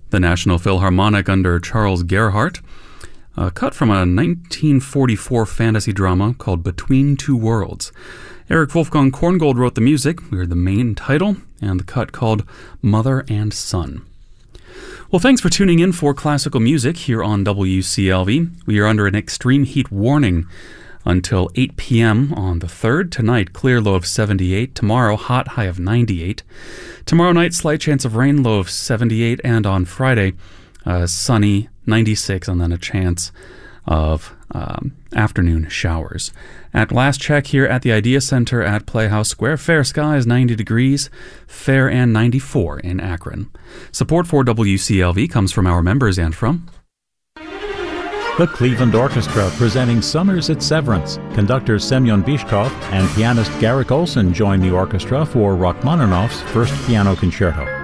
The National Philharmonic under Charles Gerhardt, cut from a 1944 fantasy drama called Between Two Worlds. Eric Wolfgang Korngold wrote the music. We heard the main title and the cut called Mother and Son. Well, thanks for tuning in for classical music here on WCLV. We are under an extreme heat warning until 8 p.m. on the 3rd. Tonight, clear, low of 78. Tomorrow, hot, high of 98. Tomorrow night, slight chance of rain, low of 78. And on Friday, sunny, 96, and then a chance of afternoon showers. At last check here at the Idea Center at Playhouse Square, fair skies, 90 degrees, fair and 94 in Akron. Support for WCLV comes from our members and from the Cleveland Orchestra presenting Summers at Severance. Conductor Semyon Bishkov and pianist Garrick Olson join the orchestra for Rachmaninoff's First Piano Concerto.